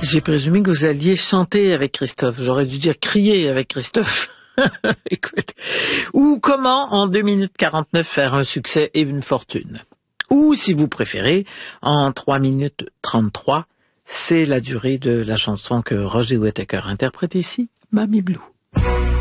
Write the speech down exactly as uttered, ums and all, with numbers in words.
J'ai présumé que vous alliez chanter avec Christophe. J'aurais dû dire crier avec Christophe. Écoute. Ou comment, en deux minutes quarante-neuf, faire un succès et une fortune. Ou, si vous préférez, en trois minutes trente-trois, c'est la durée de la chanson que Roger Whittaker interprète ici, Mamie Blue.